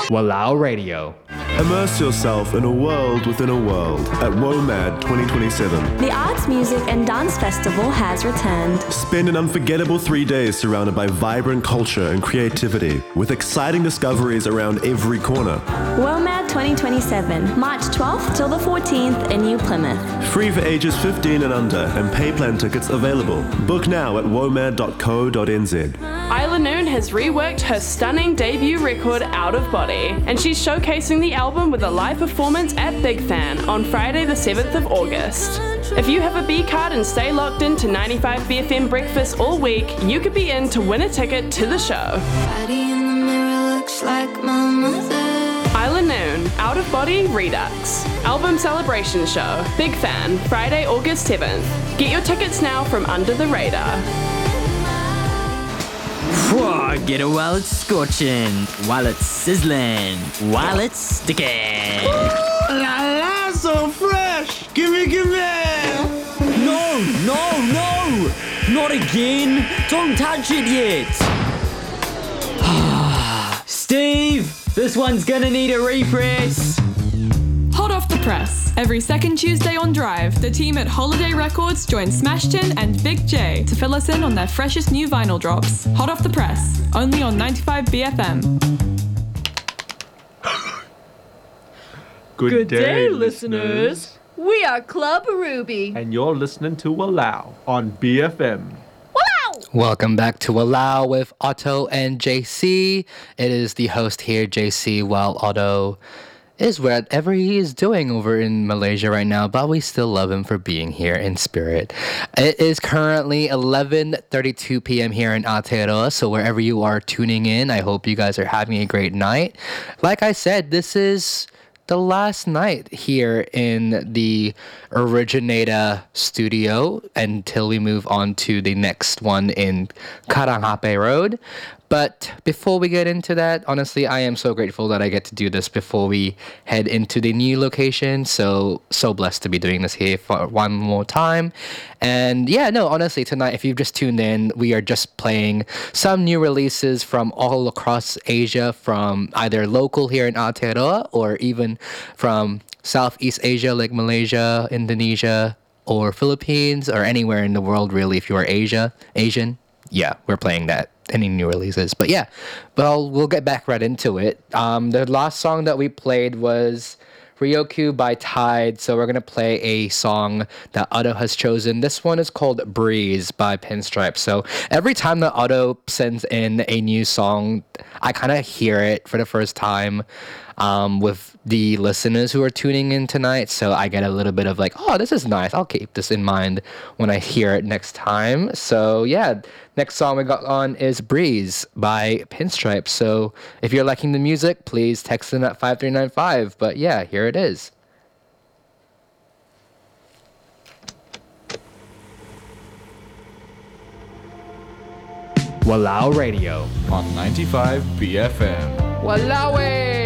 Walao Radio. Immerse yourself in a world within a world at WOMAD 2027. The Arts, Music and Dance Festival has returned. Spend an unforgettable 3 days surrounded by vibrant culture and creativity with exciting discoveries around every corner. WOMAD 2027, March 12th till the 14th in New Plymouth. Free for ages 15 and under and pay plan tickets available. Book now at womad.co.nz. Isla Noon has reworked her stunning debut record Out of Body, and she's showcasing the album with a live performance at Big Fan on Friday the 7th of August. If you have a B card and stay locked into 95 BFM breakfast all week, you could be in to win a ticket to the show. Body in the mirror looks like my mother. Isla Noon, Out of Body Redux. Album celebration show, Big Fan, Friday, August 7th. Get your tickets now from Under the Radar. Whoa, get it while it's scorching, while it's sizzling, while it's sticking. La la, so fresh! Gimme! No! Not again! Don't touch it yet! Steve, this one's gonna need a refresh. Hot off the press. Every second Tuesday on Drive, the team at Holiday Records join Smashton and Big J to fill us in on their freshest new vinyl drops. Hot off the press, only on 95 BFM. Good day, listeners. We are Club Ruby. And you're listening to Walao on BFM. Welcome back to Walao with Otto and JC. It is the host here, JC, while Otto is whatever he is doing over in Malaysia right now, but we still love him for being here in spirit. It is currently 11:32 p.m. here in Aotearoa, so wherever you are tuning in, I hope you guys are having a great night. Like I said, this is the last night here in the Originator studio until we move on to the next one in Karanghape Road. But before we get into that, honestly, I am so grateful that I get to do this before we head into the new location. So blessed to be doing this here for one more time. And yeah, no, honestly, tonight, if you've just tuned in, we are just playing some new releases from all across Asia, from either local here in Aotearoa or even from Southeast Asia like Malaysia, Indonesia, or Philippines, or anywhere in the world, really, if you are Asian. Yeah, we're playing that. Any new releases. But yeah, we'll get back right into it. The last song that we played was Ryokyu by Tide. So we're going to play a song that Otto has chosen. This one is called Breeze by Pinstripe. So every time that Otto sends in a new song, I kind of hear it for the first time with the listeners who are tuning in tonight. So I get a little bit of like, oh, this is nice. I'll keep this in mind when I hear it next time. So yeah, next song we got on is Breeze by Pinstripe. So if you're liking the music, please text in at 5395. But yeah, here it is. Walao Radio on 95 BFM. Walawe!